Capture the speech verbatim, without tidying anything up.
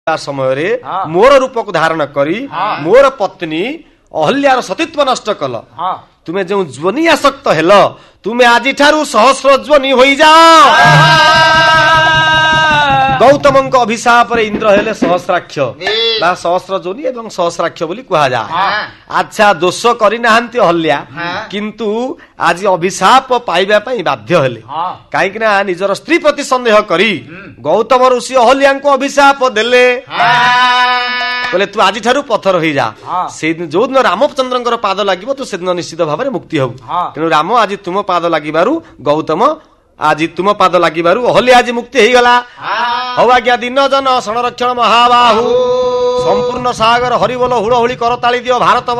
समय मोर रूप को धारण करी मोर पत्नी अहल्यार सतीत्व नष्ट कल तुम्हें जो ज्वनि आसक्त हेल तुम्हें आज ठारू सहस्र ज्वनि हो जाओ। गौतम अभिशाप इंद्र हेले सहस्राक्ष बा सहस्र जोनि एवं सहस्राक्ष बोली कहा जाए। अच्छा दोष करना अहल्या किंतु आज अभिशाप पाइबा बाध्य हेले कहीं निजर स्त्री प्रति संदेह करी गौतम ऋषि अहल्या को अभिशाप देले बोले तू आज ठारू पथर हो जा से जो दिन रामचंद्र पाद लगे तू से दिन निश्चित भाव में मुक्ति हबु तेणु राम आज तुम पाद लगिबारु गौतम आज तुम पाद लगिबारु अहल्या आज मुक्ति हो गला। हौ आज्ञा दिन जन संरक्षण महाबाहु संपूर्ण सागर हरिबोल हुड़हुड़ी करताली दियो भारत।